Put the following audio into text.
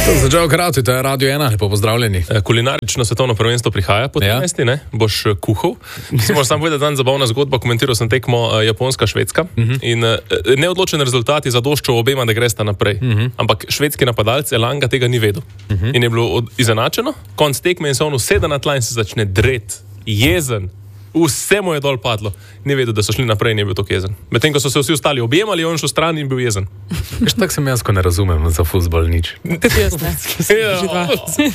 Začel krati, to je Radio 1, lepo pozdravljeni. Kulinarično svetovno prvenstvo prihaja po 13. Ne? Boš kuhal. Si moraš sam povedati, dan zabavna zgodba, komentiral sem tekmo Japonska-Švedska in neodločen rezultat je zadoščal obema, da gresta naprej. Ampak švedski napadalec Elanga tega ni vedel. In je bilo izenačeno, konc tekme in se on usede na tla in se začne dret, jezen. Vse mu je dol padlo. Ni vedel, da so šli naprej in je bil tako jezen. Medtem, ko so se vsi ostali objemali, on šel stran in bil jezen. Tako sem jaz, ko ne razumem za fuzbol nič. Jaz ne. Ja.